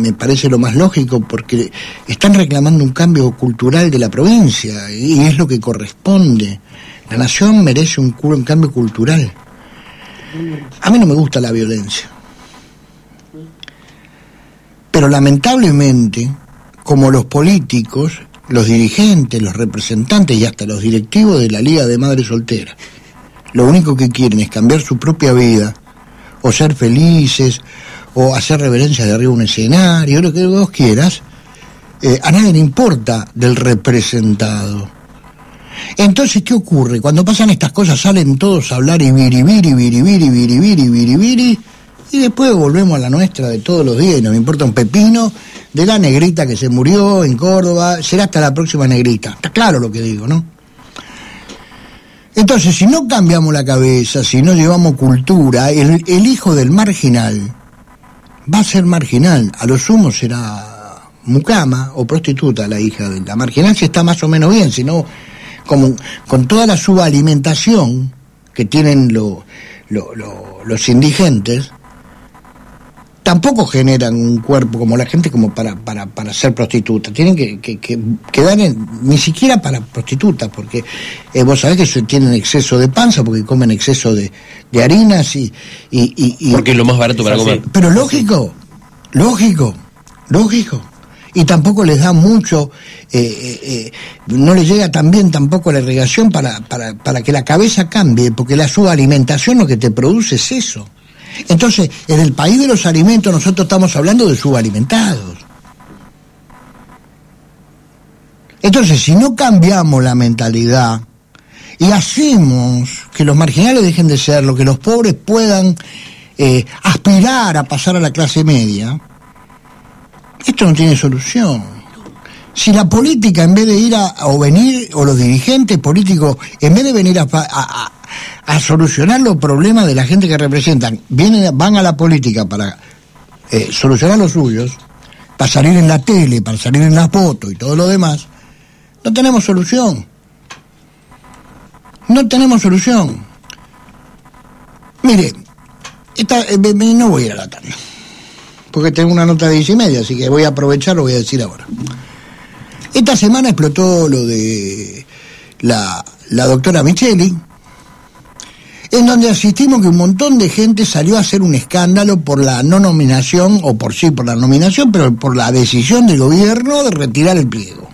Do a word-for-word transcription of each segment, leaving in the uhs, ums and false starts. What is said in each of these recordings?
me parece lo más lógico, porque están reclamando un cambio cultural de la provincia, y es lo que corresponde. La nación merece un, un cambio cultural. A mí no me gusta la violencia, pero lamentablemente, como los políticos, los dirigentes, los representantes y hasta los directivos de la Liga de Madres Solteras, lo único que quieren es cambiar su propia vida, o ser felices, o hacer reverencia de arriba de un escenario, lo que vos quieras. Eh, a nadie le importa del representado. Entonces, ¿qué ocurre? Cuando pasan estas cosas salen todos a hablar y biribiri, biribiri, biribiri, biribiri, y después volvemos a la nuestra de todos los días y nos importa un pepino de la negrita que se murió en Córdoba. Será hasta la próxima negrita. Está claro lo que digo, ¿no? Entonces, si no cambiamos la cabeza, si no llevamos cultura, el, el hijo del marginal va a ser marginal. A lo sumo será mucama o prostituta la hija de la marginal, si está más o menos bien, si no, como, con toda la subalimentación que tienen lo, lo, lo, los indigentes, tampoco generan un cuerpo como la gente como para para para ser prostituta. Tienen que que, que quedar en, ni siquiera para prostitutas, porque eh, vos sabés que tienen exceso de panza porque comen exceso de, de harinas y, y, y, y porque es lo más barato para comer. Pero lógico, lógico, lógico. Y tampoco les da mucho, eh, eh, eh, no les llega tan bien tampoco la irrigación para, para, para que la cabeza cambie, porque la subalimentación lo que te produce es eso. Entonces, en el país de los alimentos nosotros estamos hablando de subalimentados. Entonces, si no cambiamos la mentalidad y hacemos que los marginales dejen de serlo, que los pobres puedan eh, aspirar a pasar a la clase media, esto no tiene solución. Si la política, en vez de ir a, o venir, o los dirigentes políticos, en vez de venir a, a, a, a solucionar los problemas de la gente que representan, vienen, van a la política para eh, solucionar los suyos, para salir en la tele, para salir en la foto y todo lo demás, no tenemos solución. No tenemos solución. Mire, esta, eh, no voy a ir a la tarde, porque tengo una nota de diez y media, así que voy a aprovechar, lo voy a decir ahora. Esta semana explotó lo de la, la doctora Micheli, en donde asistimos que un montón de gente salió a hacer un escándalo por la no nominación, o por sí, por la nominación, pero por la decisión del gobierno de retirar el pliego.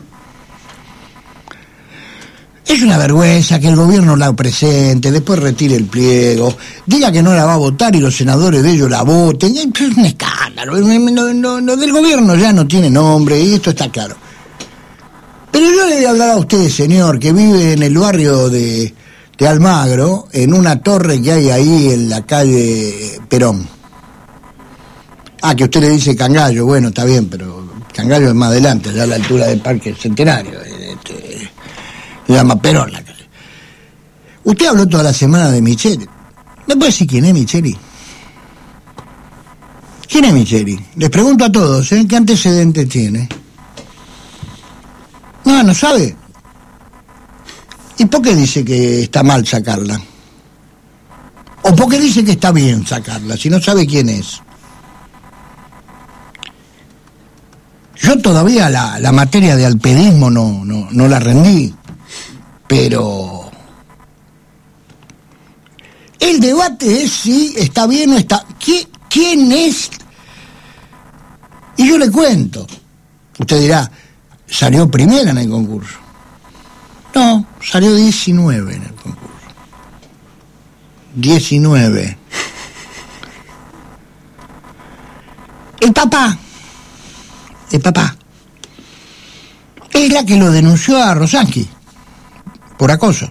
Es una vergüenza que el gobierno la presente, después retire el pliego, diga que no la va a votar y los senadores de ellos la voten. Es un escándalo. Lo, lo, lo del gobierno ya no tiene nombre y esto está claro. Pero yo le voy a hablar a usted, señor, que vive en el barrio de, de Almagro, en una torre que hay ahí en la calle Perón. Ah, que usted le dice Cangallo, bueno, está bien, pero Cangallo es más adelante, ya a la altura del Parque Centenario. Este, se llama Perón la calle. Usted habló toda la semana de Micheli. ¿Me puede decir quién es Micheli? ¿Quién es Micheli? Les pregunto a todos, ¿eh? ¿Qué antecedentes tiene? No, no sabe. ¿Y por qué dice que está mal sacarla? ¿O por qué dice que está bien sacarla, si no sabe quién es? Yo todavía la, la materia de alpedismo no, no, no la rendí, pero el debate es si está bien o está... ¿Quién, quién es? Y yo le cuento. Usted dirá, salió primera en el concurso. No, salió diecinueve en el concurso. diecinueve. El papá, el papá, es la que lo denunció a Rosanqui por acoso.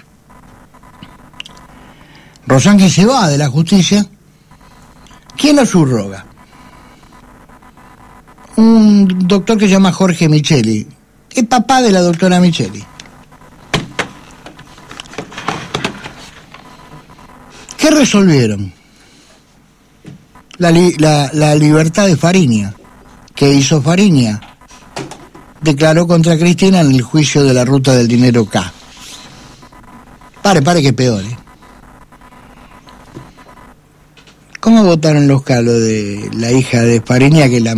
Rosanqui se va de la justicia. ¿Quién lo subroga? Un doctor que se llama Jorge Micheli, el papá de la doctora Micheli. ¿Qué resolvieron? La, li, la, la libertad de Fariña. ¿Qué hizo Fariña? Declaró contra Cristina en el juicio de la ruta del dinero K. Pare, pare que peor, ¿eh? ¿Cómo votaron los K, lo de la hija de Fariña, que la